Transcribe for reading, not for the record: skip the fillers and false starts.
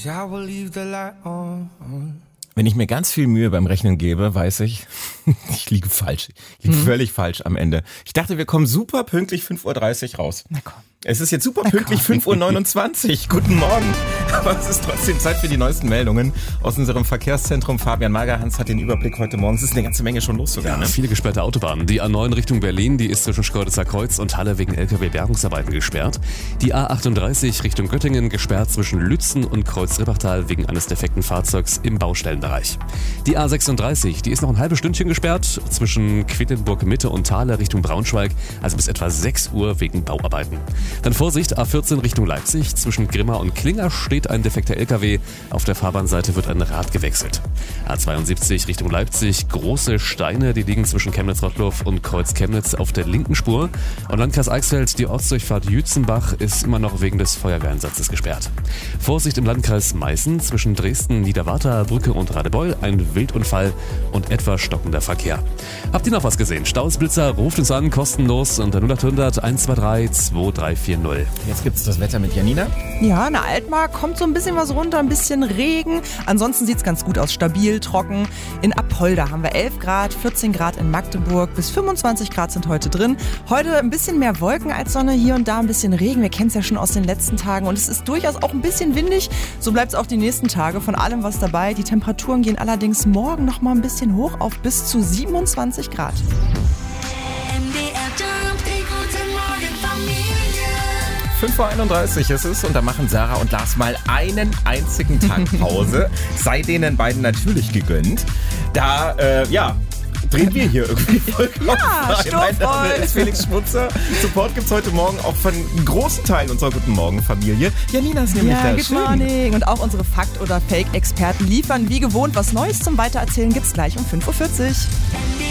Wenn ich mir ganz viel Mühe beim Rechnen gebe, weiß ich, ich liege falsch. Ich liege völlig falsch am Ende. Ich dachte, wir kommen super pünktlich 5.30 Uhr raus. Na komm. Es ist jetzt super pünktlich 5.29 Uhr. Guten Morgen. Aber es ist trotzdem Zeit für die neuesten Meldungen aus unserem Verkehrszentrum. Fabian Magerhans hat den Überblick heute Morgen. Es ist eine ganze Menge schon los sogar. Ja, viele gesperrte Autobahnen. Die A9 Richtung Berlin, die ist zwischen Schkeuditzer Kreuz und Halle wegen LKW-Bergungsarbeiten gesperrt. Die A38 Richtung Göttingen gesperrt zwischen Lützen und Kreuz-Rippachtal wegen eines defekten Fahrzeugs im Baustellenbereich. Die A36, die ist noch ein halbes Stündchen gesperrt zwischen Quedlinburg-Mitte und Thale Richtung Braunschweig, also bis etwa 6 Uhr wegen Bauarbeiten. Dann Vorsicht, A14 Richtung Leipzig. Zwischen Grimma und Klinger steht ein defekter LKW. Auf der Fahrbahnseite wird ein Rad gewechselt. A72 Richtung Leipzig. Große Steine, die liegen zwischen Chemnitz-Rottloff und Kreuz-Chemnitz auf der linken Spur. Und Landkreis Eichsfeld, die Ortsdurchfahrt Jützenbach ist immer noch wegen des Feuerwehreinsatzes gesperrt. Vorsicht im Landkreis Meißen. Zwischen Dresden, Niederwarter, Brücke und Radebeul. Ein Wildunfall und etwas stockender Verkehr. Habt ihr noch was gesehen? Stausblitzer, ruft uns an, kostenlos unter 0800 123 2340. Jetzt gibt's das Wetter mit Janina. Ja, in der Altmark kommt so ein bisschen was runter, ein bisschen Regen. Ansonsten sieht's ganz gut aus, stabil, trocken. In Apolda haben wir 11 Grad, 14 Grad in Magdeburg, bis 25 Grad sind heute drin. Heute ein bisschen mehr Wolken als Sonne, hier und da ein bisschen Regen. Wir kennen es ja schon aus den letzten Tagen und es ist durchaus auch ein bisschen windig. So bleibt es auch die nächsten Tage, von allem was dabei. Die Temperaturen gehen allerdings morgen noch mal ein bisschen hoch auf bis zu 27 Grad. 5.31 Uhr ist es und da machen Sarah und Lars mal einen einzigen Tag Pause. Sei denen beiden natürlich gegönnt. Da, drehen wir hier irgendwie vollkommen frei. Mein Name ist Felix Schmutzer. Support gibt's heute Morgen auch von einem großen Teil unserer Guten Morgen-Familie. Janina ist nämlich da. Good morning. Und auch unsere Fakt- oder Fake-Experten liefern wie gewohnt was Neues zum Weitererzählen. Gibt's gleich um 5.40 Uhr.